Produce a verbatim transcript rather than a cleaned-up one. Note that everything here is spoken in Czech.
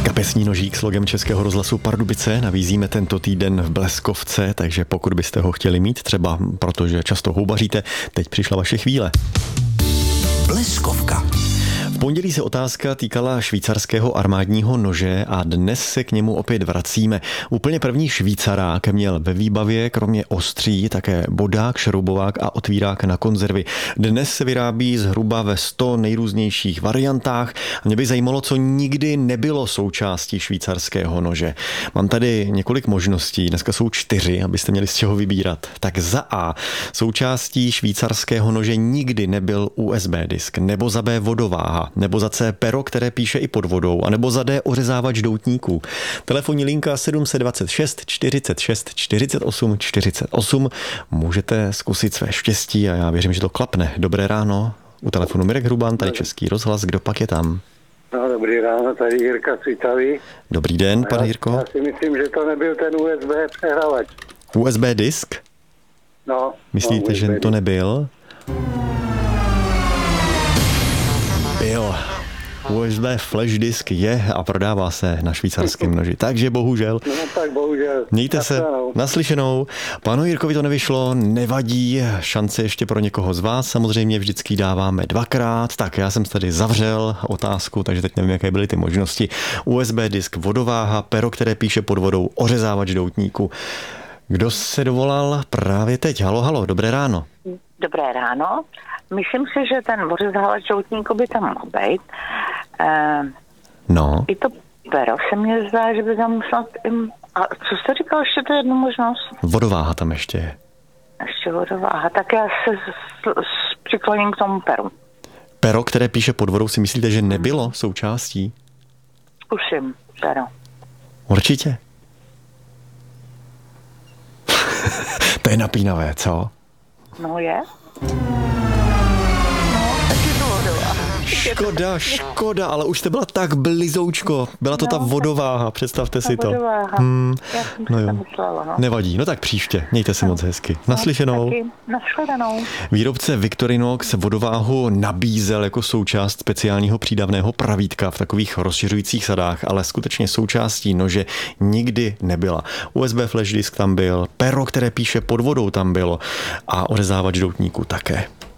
Trapezní nožík s logem Českého rozhlasu Pardubice nabízíme tento týden v Bleskovce, takže pokud byste ho chtěli mít, třeba protože často houbaříte, teď přišla vaše chvíle. Bleskovka. V pondělí se otázka týkala švýcarského armádního nože a dnes se k němu opět vracíme. Úplně první Švýcarák měl ve výbavě kromě ostří také bodák, šroubovák a otvírák na konzervy. Dnes se vyrábí zhruba ve sto nejrůznějších variantách. Mě by zajímalo, co nikdy nebylo součástí švýcarského nože. Mám tady několik možností, dneska jsou čtyři, abyste měli z čeho vybírat. Tak za A, součástí švýcarského nože nikdy nebyl U S B disk, nebo za B vodováha, nebo za C pero, které píše i pod vodou, a nebo za D ořezávač doutníků. Telefonní linka sedm set dvacet šest čtyřicet šest čtyřicet osm čtyřicet osm. Můžete zkusit své štěstí a já věřím, že to klapne. Dobré ráno. U telefonu Mirek Hrubán, tady Český rozhlas. Kdo pak je tam? No, dobrý ráno, tady Jirka z Svitavy. Dobrý den, pane Jirko. Já si myslím, že to nebyl ten U S B přehrávač. U S B disk? No. Myslíte, no, že to nebyl? Byl. U S B flash disk je a prodává se na švýcarském noži. Takže bohužel. No tak bohužel. Mějte se. Naslyšenou. Panu Jirkovi to nevyšlo, nevadí. Šance ještě pro někoho z vás. Samozřejmě vždycky dáváme dvakrát. Tak já jsem tady zavřel otázku, takže teď nevím, jaké byly ty možnosti. U S B disk, vodováha, pero, které píše pod vodou, ořezávač doutníku. Kdo se dovolal právě teď? Halo, halo, dobré ráno. Dobré ráno. Myslím si, že ten ořezávač doutníku by tam mohl být. E, no. I to pero se mně zdá, že by tam snad... A co jste říkal, ještě to jednu možnost? Vodováha tam ještě je. Ještě vodováha. Tak já se s, s, přikloním k tomu peru. Pero, které píše pod vodou, si myslíte, že nebylo součástí? Zkusím pero. Určitě. To je napínavé, co? No je. Škoda, škoda, ale už jste byla tak blizoučko. Byla to no, ta vodováha, představte si to. Vodováha. Hmm, Já jsem no si jo. to myslela, no. Nevadí, no tak příště. Mějte se no. moc hezky. Naslyšenou. No, taky. Nashledanou. Výrobce Victorinox vodováhu nabízel jako součást speciálního přídavného pravítka v takových rozšiřujících sadách, ale skutečně součástí nože nikdy nebyla. U S B flash disk tam byl, pero, které píše pod vodou tam bylo a ořezávač doutníku také.